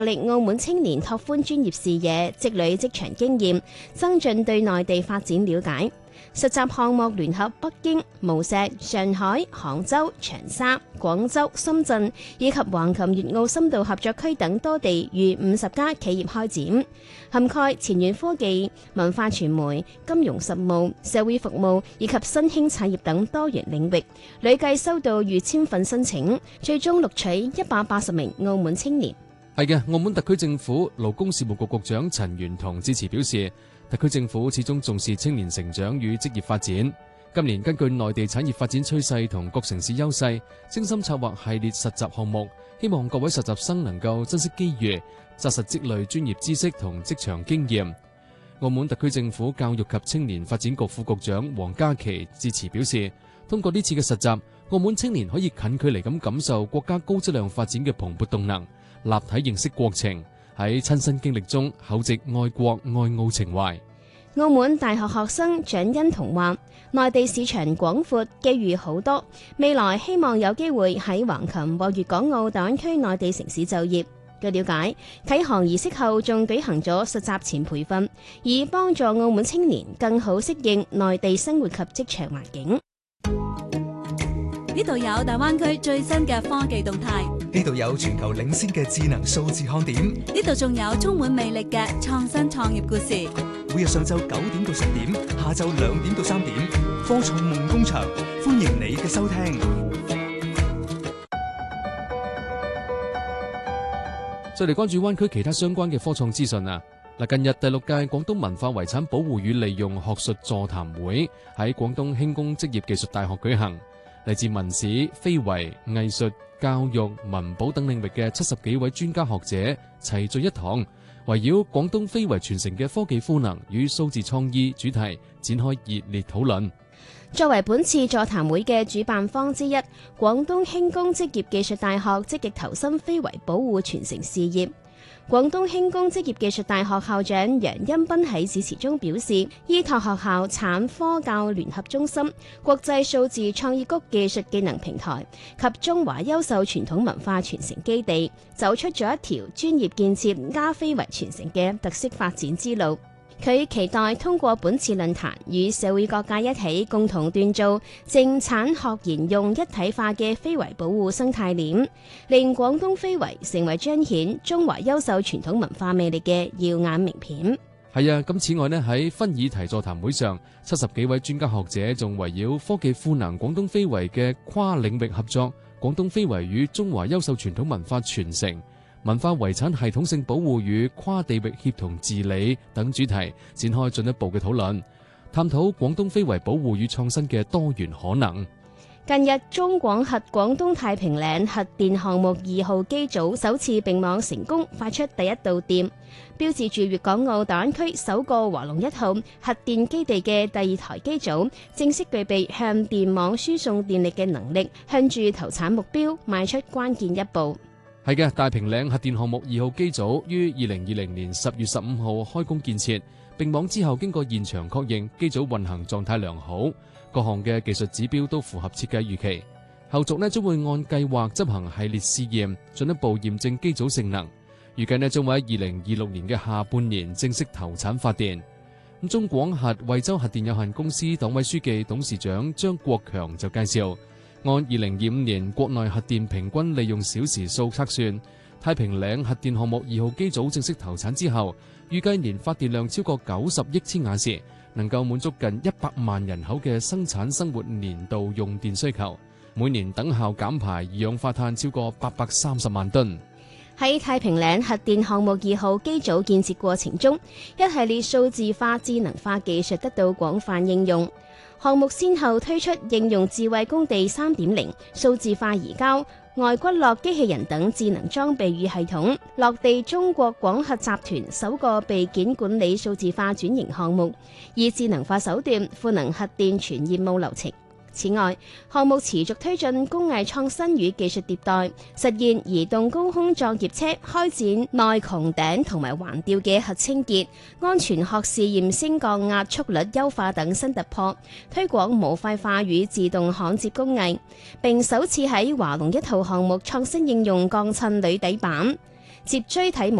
力澳門青年拓寬專業視野，積累職場經驗，增進對內地發展了解。實習項目聯合北京、無錫、上海、杭州、長沙、廣州、深圳以及橫琴粵澳深度合作區等多地逾50家企業開展，涵蓋前沿科技、文化傳媒、金融實務、社會服務以及新興產業等多元領域，累計收到逾1000份申請，最終錄取180名澳門青年。 係嘅，澳門特區政府勞工事務局局長陳元同致辭表示，特區政府始終重視青年成長與職業發展。今年根據內地產業發展趨勢同各城市優勢，精心策劃系列實習項目，希望各位實習生能夠珍惜機遇，紮實積累專業知識同職場經驗。澳門特區政府教育及青年發展局副局長黃嘉琪致辭表示，通過呢次嘅實習，澳門青年可以近距離咁感受國家高質量發展嘅蓬勃動能，立體認識國情，喺親身經歷中厚植愛國愛澳情懷。 澳門大學學生蔣欣彤話，內地市場廣闊，機遇好多，未來希望有機會喺橫琴或粵港澳大灣區內地城市就業。據了解，啟航儀式後仲舉行咗實習前培訓，以幫助澳門青年更好適應內地生活及職場環境。 呢度有大灣區最新嘅科技動態， 呢度有全球領先嘅智能數字看點， 呢度仲有充滿魅力嘅創新創業故事。 每日上晝9點到10點，下晝2點到3點，科創夢工場，歡迎你嘅收聽。 再嚟關注灣區其他相關嘅科創資訊啊！近日第6屆廣東文化遺產保護與利用學術座談會喺廣東輕工職業技術大學舉行。嚟自文史、非遺、藝術、教育、文保等領域嘅70幾位專家學者齊聚一堂，圍繞廣東非遺傳承嘅科技賦能與數字創意主題展開熱烈討論。 作為本次座談會嘅主辦方之一，廣東輕工職業技術大學積極投身非遺保護傳承事業。廣東輕工職業技術大學校長楊恩斌喺致辭中表示，依託學校產科教聯合中心、國際數字創意谷技術技能平台及中華優秀傳統文化傳承基地，走出咗一條專業建設加非遺傳承嘅特色發展之路。佢期待通過本次論壇與社會各界一起共同鍛造正產學研用一體化嘅非遺保護生態鏈，令廣東非遺成為彰顯中華優秀傳統文化魅力嘅耀眼名片。 係啊，咁此外呢，喺分議題座談會上，70幾位專家學者仲圍繞科技賦能廣東非遺嘅跨領域合作、廣東非遺與中華優秀傳統文化傳承、文化遺產系統性保護與跨地域協同治理等主題展開進一步嘅討論，探討廣東非遺保護與創新嘅多元可能。 近日，中廣核廣東太平嶺核電項目2號機組首次並網成功發出第一道電，標誌住粵港澳大灣區首個華龍1號核電基地嘅第2台機組正式具備向電網輸送電力嘅能力，向住投產目標邁出關鍵一步。 係嘅，太平嶺核電項目2號機組於2020年10月15號開工建設，並網之後經過現場確認，機組運行狀態良好，各項嘅技術指標都符合設計預期。後續將會按計劃執行系列試驗，進一步驗證機組性能。預計將會喺2026年嘅下半年正式投產發電。中廣核惠州核電有限公司黨委書記、董事長張國強就介紹，按2025年國內核電平均利用小時數測算，太平嶺核電項目2號機組正式投產之後，預計年發電量超過90億千瓦時，能夠滿足近100萬人口嘅生產生活年度用電需求，每年等效減排二氧化碳超過830萬噸。 喺太平嶺核電項目2號機組建設過程中，一系列數字化、智能化技術得到廣泛應用。項目先後推出應用智慧工地 3.0、數字化移交、外骨骼機器人等智能裝備與系統，落地中國廣核集團首個備件管理數字化轉型項目，以智能化手段賦能核電全業務流程。此外，項目持續推進工藝創新與技術迭代，實現移動高空作業車開展內穹頂同埋橫吊嘅核清潔、安全殼試驗升降壓速率優化等新突破，推廣模塊化與自動焊接工藝，並首次喺華龍1號項目創新應用鋼襯鋁底板。 接錐體